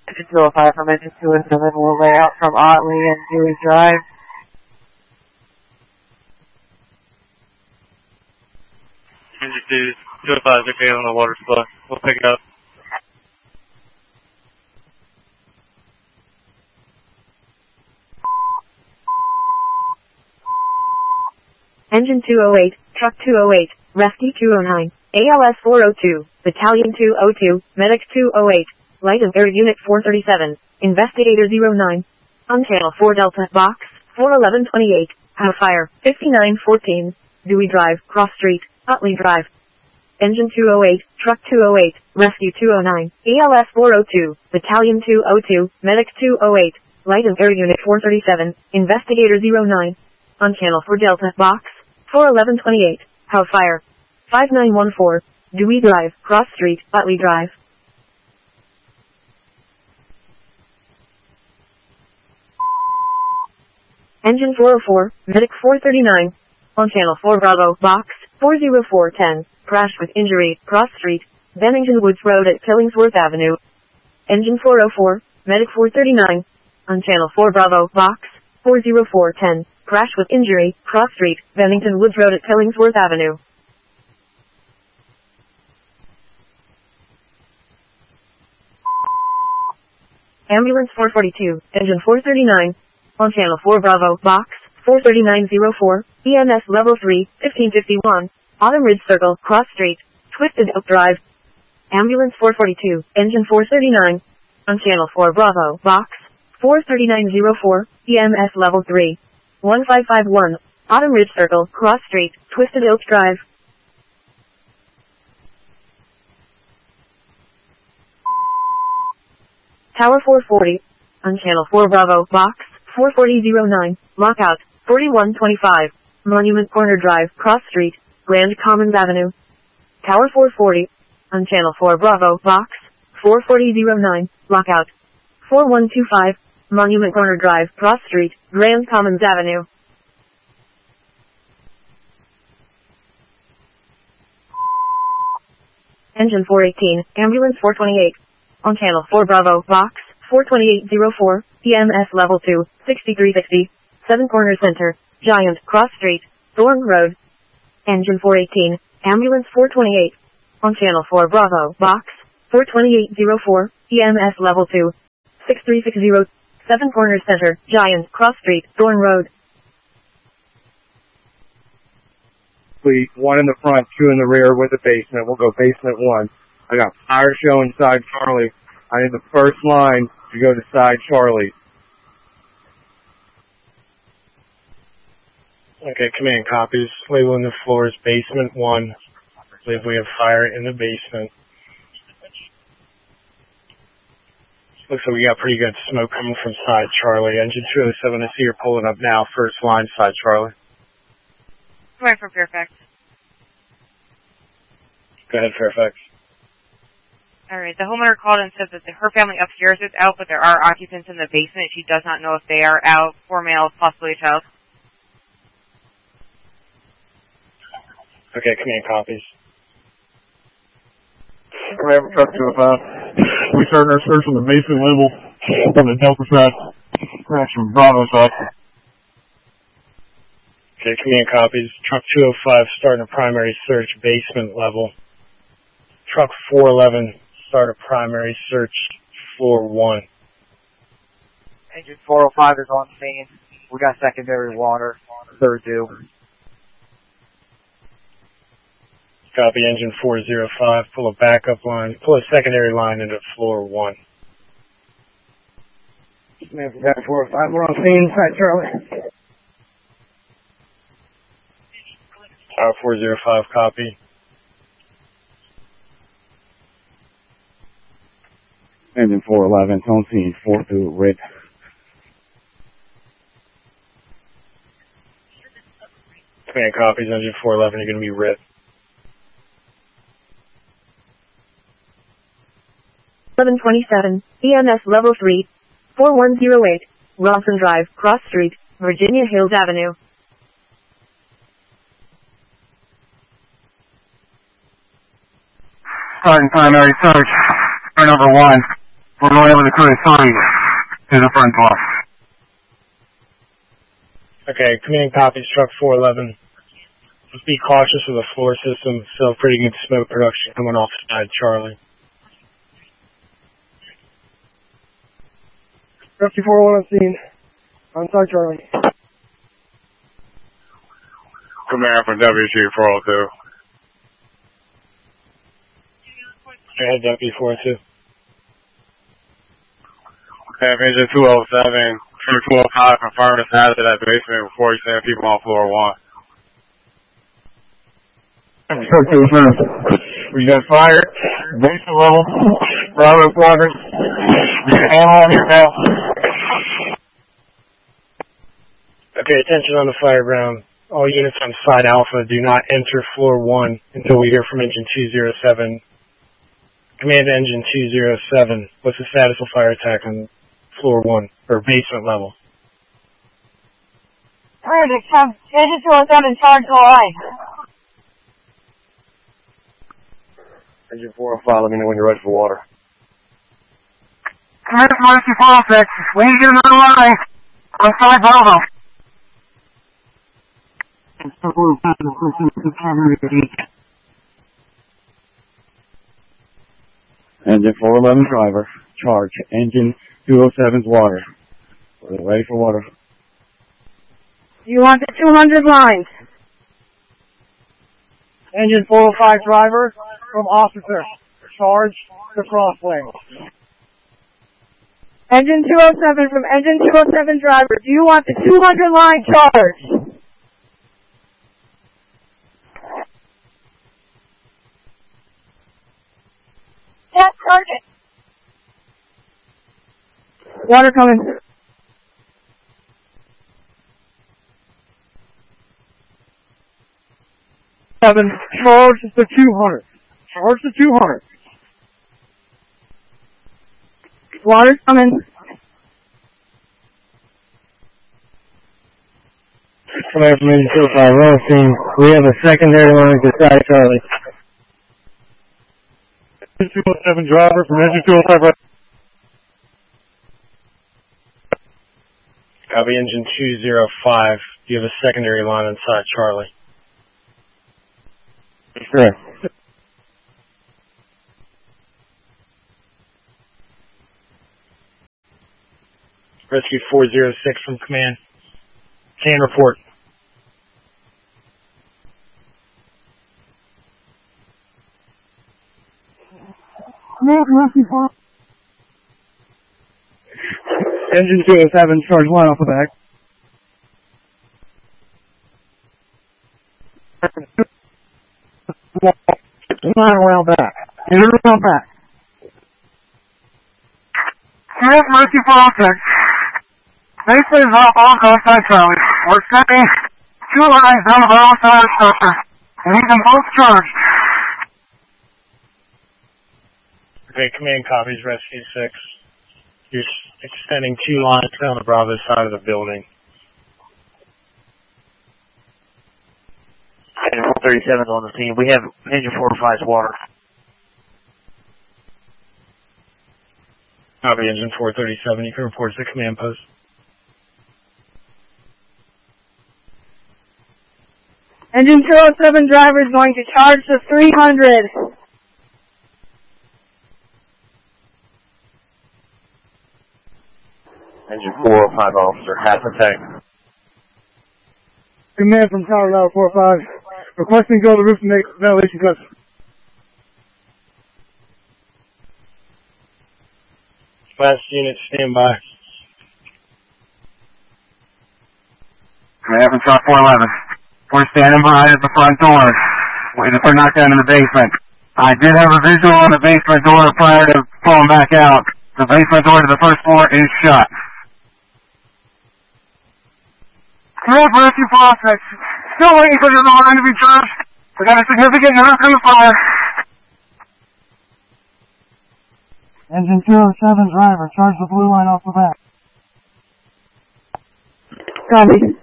Engine 205 from Engine 207 will lay out from Otley and Dewey Drive. Engine 205 is okay on the water supply. We'll pick it up. Engine 208, Truck 208, Rescue 209, ALS 402, Battalion 202, Medic 208, Light and Air Unit 437, Investigator 09, on Channel 4 Delta, Box 41128, How Fire 5914, Dewey Drive, Cross Street, Utley Drive. Engine 208, Truck 208, Rescue 209, ALS 402, Battalion 202, Medic 208, Light and Air Unit 437, Investigator 09, on Channel 4 Delta, Box 41128, How Fire 5914, Dewey Drive, Cross Street, Utley Drive. Engine 404, Medic 439, on Channel 4 Bravo, Box 40410, crash with injury, Cross Street, Bennington Woods Road at Killingsworth Avenue. Engine 404, Medic 439, on Channel 4 Bravo, Box 40410, crash with injury, Cross Street, Bennington Woods Road at Killingsworth Avenue. Ambulance 442, Engine 439, on Channel 4 Bravo, Box 43904, EMS Level 3, 1551, Autumn Ridge Circle, Cross Street, Twisted Oak Drive. Ambulance 442, Engine 439, on Channel 4 Bravo, Box 43904, EMS Level 3, 1551, Autumn Ridge Circle, Cross Street, Twisted Oak Drive. Tower 440, on Channel 4 Bravo, Box 44009, Lockout 4125, Monument Corner Drive, Cross Street, Grand Commons Avenue. Tower 440, on Channel 4 Bravo, Box 44009, Lockout 4125, Monument Corner Drive, Cross Street, Grand Commons Avenue. Engine 418, Ambulance 428, on Channel 4 Bravo, Box 42804, EMS Level 2, 6360, Seven Corners Center, Giant, Cross Street, Thorn Road. Engine 418, Ambulance 428, on Channel 4 Bravo, Box 42804, EMS Level 2, 6360, Seven Corners Center, Giant, Cross Street, Thorn Road. Fleet, 1 in the front, 2 in the rear with the basement. We'll go basement 1. I got fire show inside Charlie. I need the first line to go to side Charlie. Okay, command copies. Labeling the floor is basement 1. I believe we have fire in the basement. Looks like we got pretty good smoke coming from side Charlie. Engine 207, I see you're pulling up now. First line, side Charlie. Right from Fairfax. Go ahead, Fairfax. Alright, the homeowner called and said that her family upstairs is out, but there are occupants in the basement. She does not know if they are out. 4 males, possibly a child. Okay, command copies. Command Truck 205. We started our search on the basement level on the Delta side. Crash from Bravo side. Okay, command copies. Truck 205 starting a primary search basement level. Truck 411 start a primary search floor 1. Engine 405 is on scene. We got secondary water. Third due. Copy, engine 405. Pull a backup line. Pull a secondary line into floor 1. Man, 405, we're on scene, side Charlie. Tower 405, copy. Engine 411, on scene, 4-2, red. Command copies, engine 411, you're going to be red. 1127, EMS Level 3, 4108, Ronson Drive, Cross Street, Virginia Hills Avenue. Starting primary search, number 1, We're going over the crew 3 to the front door. Okay, command copies, truck 411. Just be cautious with the floor system. Still pretty good smoke production coming off side Charlie. Rescue 401 on scene. On side Charlie. Command from WC402. Go ahead, W402. Engine 207, crew 205, confirm the status of that basement before you send people on floor 1. We got fire, basement level, Bravo quadrant, ammo on your tail. Okay, attention on the fire ground. All units on side Alpha do not enter floor 1 until we hear from engine 207. Command to engine 207, what's the status of fire attack on floor 1, or basement level? Engine 207, charge the line. Engine 405, let me know when you're ready for water. Command from Rescue 406, we need to get another line on side Bravo. Engine 411 driver, charge engine 207's water. We're ready for water. You want the 200 lines. Engine 405 driver from officer. Charge the crossway. Engine 207 from engine 207 driver. Do you want the 200 line charge? Yes, Sergeant. Water coming. Charge the 200. Charge the 200. Water's coming. Command from engine 205, we're on scene. We have a secondary line to side Charlie. Engine 207 driver from engine 205 right. Copy engine 205. Do you have a secondary line inside Charlie? Sure. Rescue 406 from command. Can report. Engine 207, charge line off the back. Line around back. And around back. Command from Rescue 406. Basement is off all outside Charlie. We're sending 2 lines down the Bravo side of the structure. We need them both charged. Okay, command copies, Rescue 6. You're extending 2 lines down the Bravo side of the building. Engine 437 is on the scene. We have engine 405's water. Copy engine 437. You can report to the command post. Engine 207 driver is going to charge the 300. Engine 405 officer, half attack. Command from Tower Level 45. Requesting go to the roof and make ventilation cuts. Last unit, stand by. Command from Truck 411. We're standing by at the front door, waiting for knockdown in the basement. I did have a visual on the basement door prior to pulling back out. The basement door to the first floor is shut. Command for Rescue 406. Still waiting for the line to be charged. We got a significant knock on the fire. Engine 207 driver, charge the blue line off the back. Copy.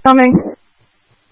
Coming.